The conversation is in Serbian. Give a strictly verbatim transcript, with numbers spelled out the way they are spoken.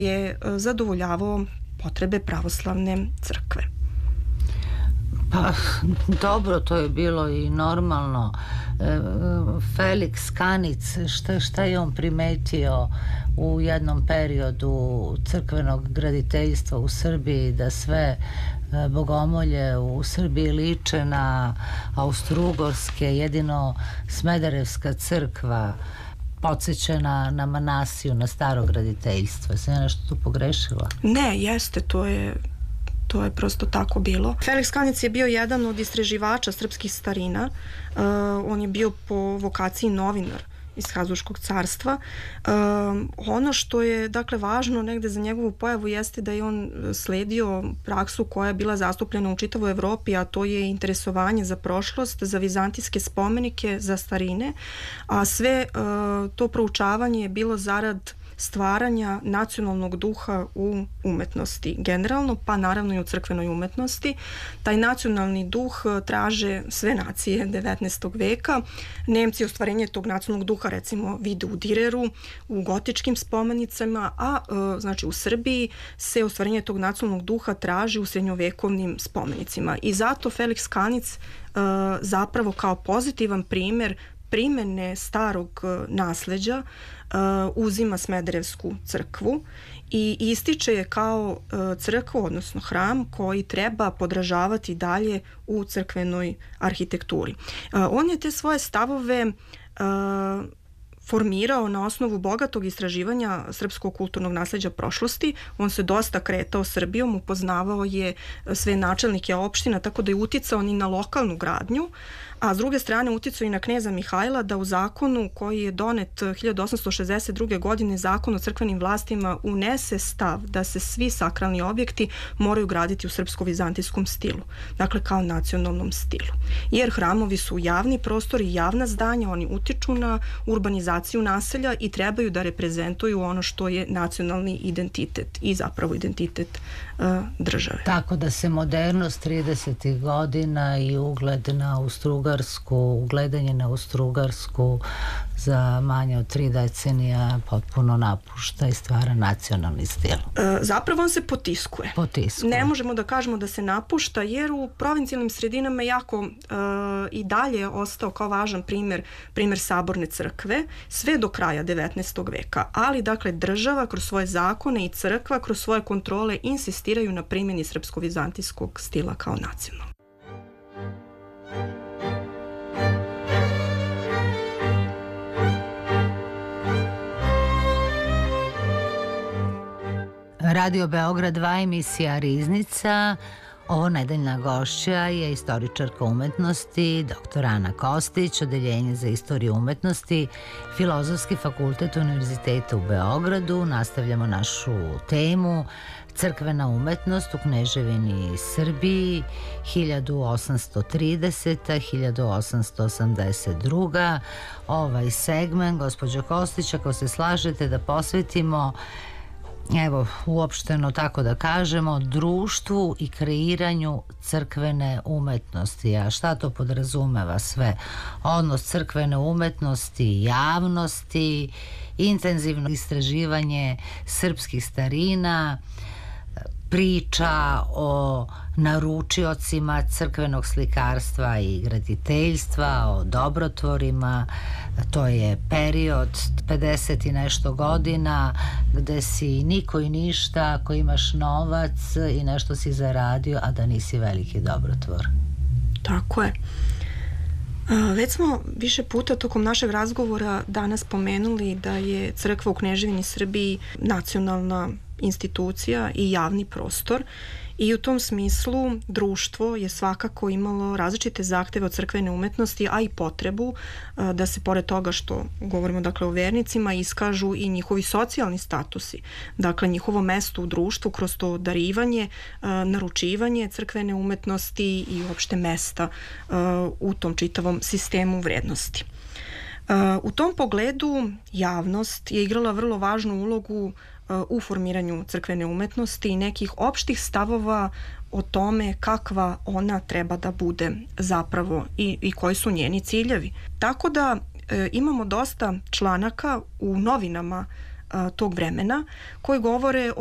je zadovoljavao potrebe pravoslavne crkve. Pa dobro, to je bilo i normalno. Felix Kanic, šta, šta je on primetio u jednom periodu crkvenog graditeljstva u Srbiji, da sve bogomolje u Srbiji liče na austrougarske, jedino Smederevska crkva podsjeća na, na Manasiju, na staro graditeljstvo. Sam ja nešto tu pogrešila? Ne, jeste, to je To je prosto tako bilo. Felix Kanic je bio jedan od istraživača srpskih starina. Uh, on je bio po vokaciji novinar iz Habsburškog carstva. Uh, ono što je, dakle, važno negde za njegovu pojavu jeste da je on sledio praksu koja je bila zastupljena u čitavoj Evropi, a to je interesovanje za prošlost, za vizantijske spomenike, za starine, a sve uh, to proučavanje je bilo zarad stvaranja nacionalnog duha u umetnosti generalno, pa naravno i u crkvenoj umetnosti. Taj nacionalni duh traže sve nacije devetnaestog veka. Nemci ostvarenje tog nacionalnog duha recimo vide u Direru, u gotičkim spomenicama, a znači u Srbiji se ostvarenje tog nacionalnog duha traži u srednjovekovnim spomenicima. I zato Felix Kanic zapravo kao pozitivan primjer primene starog nasleđa uh, uzima Smederevsku crkvu i ističe je kao uh, crkvu, odnosno hram koji treba podražavati dalje u crkvenoj arhitekturi. Uh, on je te svoje stavove uh, formirao na osnovu bogatog istraživanja srpskog kulturnog nasleđa prošlosti. On se dosta kretao Srbijom, upoznavao je sve načelnike opština, tako da je uticao ni na lokalnu gradnju, a s druge strane uticao i na kneza Mihajla da u zakonu koji je donet hiljadu osamsto šezdeset druge. godine, zakon o crkvenim vlastima, unese stav da se svi sakralni objekti moraju graditi u srpsko-vizantijskom stilu, dakle kao nacionalnom stilu. Jer hramovi su javni prostori i javna zdanja, oni utiču na urbanizaciju naselja i trebaju da reprezentuju ono što je nacionalni identitet i zapravo identitet uh, države. Tako da se modernost tridesetih godina i ugled na Austrougarsku, ugledanje na Austrougarsku za manje od tri decenija potpuno napušta i stvara nacionalni stil. E, zapravo on se potiskuje. Potiskuje. Ne možemo da kažemo da se napušta, jer u provincijalnim sredinama jako e, i dalje ostao kao važan primjer, primjer saborne crkve, sve do kraja devetnaestog veka. Ali, dakle, država kroz svoje zakone i crkva kroz svoje kontrole insistiraju na primjeni srpsko-vizantijskog stila kao nacionalnog. Radio Beograd dva, emisija Riznica. Ovo nedeljna gošća je istoričarka umetnosti, doktor Ana Kostić, Odeljenje za istoriju umetnosti, Filozofski fakultet Univerziteta u Beogradu. Nastavljamo našu temu crkvena umetnost u Kneževini Srbiji hiljadu osamsto trideseta do hiljadu osamsto osamdeset druga. Ovaj segment, gospođo Kostić, ako se slažete da posvetimo, evo, uopšteno tako da kažemo, društvu i kreiranju crkvene umetnosti. A šta to podrazumeva sve? Odnos crkvene umetnosti i javnosti, intenzivno istraživanje srpskih starina, priča o naručiocima crkvenog slikarstva i graditeljstva, o dobrotvorima. To je period pedeset i nešto godina gde si niko i ništa, ako imaš novac i nešto si zaradio, a da nisi veliki dobrotvor. Tako je. Već smo više puta tokom našeg razgovora danas pomenuli da je crkva u Kneževini Srbiji nacionalna institucija i javni prostor, i u tom smislu društvo je svakako imalo različite zahteve od crkvene umetnosti, a i potrebu da se pored toga što govorimo, dakle, o vernicima, iskažu i njihovi socijalni statusi, dakle njihovo mesto u društvu kroz to darivanje, naručivanje crkvene umetnosti i uopšte mesta u tom čitavom sistemu vrednosti. U tom pogledu javnost je igrala vrlo važnu ulogu u formiranju crkvene umetnosti i nekih opštih stavova o tome kakva ona treba da bude zapravo i, i koji su njeni ciljevi. Tako da e, imamo dosta članaka u novinama tog vremena koji govore